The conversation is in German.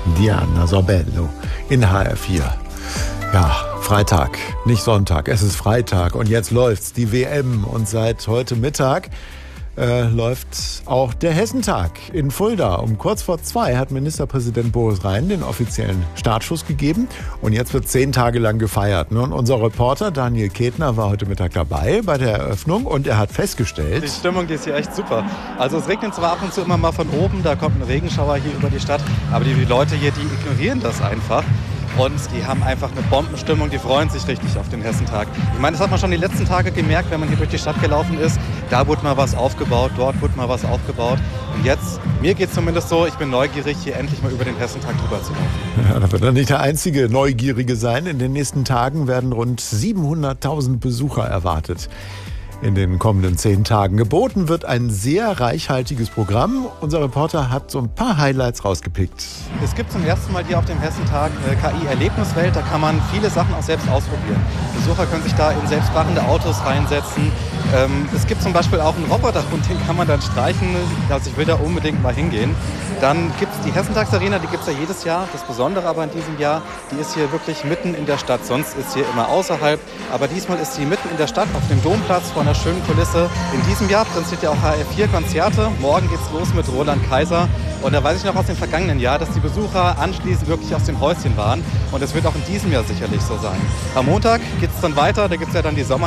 Diana Sorbello in HR4. Ja, Freitag, nicht Sonntag, es ist Freitag und jetzt läuft's, die WM. Und seit heute Mittag läuft auch der Hessentag in Fulda. Um kurz vor 2 hat Ministerpräsident Boris Rhein den offiziellen Startschuss gegeben. Und jetzt wird 10 Tage lang gefeiert. Und unser Reporter Daniel Ketner war heute Mittag dabei bei der Eröffnung und er hat festgestellt... Die Stimmung, die ist hier echt super. Also es regnet zwar ab und zu immer mal von oben, da kommt ein Regenschauer hier über die Stadt, aber die Leute hier, die ignorieren das einfach. Und die haben einfach eine Bombenstimmung, die freuen sich richtig auf den Hessentag. Ich meine, das hat man schon die letzten Tage gemerkt, wenn man hier durch die Stadt gelaufen ist. Da wurde mal was aufgebaut, dort wurde mal was aufgebaut. Und jetzt, mir geht es zumindest so, ich bin neugierig, hier endlich mal über den Hessentag drüber zu laufen. Ja, da wird er nicht der einzige Neugierige sein. In den nächsten Tagen werden rund 700.000 Besucher erwartet. In den kommenden 10 Tagen geboten wird ein sehr reichhaltiges Programm. Unser Reporter hat so ein paar Highlights rausgepickt. Es gibt zum ersten Mal hier auf dem Hessentag eine KI-Erlebniswelt. Da kann man viele Sachen auch selbst ausprobieren. Besucher können sich da in selbstfahrende Autos reinsetzen. Es gibt zum Beispiel auch einen Roboterhund, den kann man dann streichen. Also ich will da unbedingt mal hingehen. Dann gibt es die Hessentagsarena, die gibt es ja jedes Jahr. Das Besondere aber in diesem Jahr, die ist hier wirklich mitten in der Stadt. Sonst ist sie immer außerhalb. Aber diesmal ist sie mitten in der Stadt auf dem Domplatz vor einer schönen Kulisse. In diesem Jahr präsentiert ja auch HR4 Konzerte. Morgen geht's los mit Roland Kaiser. Und da weiß ich noch aus dem vergangenen Jahr, dass die Besucher anschließend wirklich aus dem Häuschen waren. Und das wird auch in diesem Jahr sicherlich so sein. Am Montag geht es dann weiter. Da gibt es ja dann die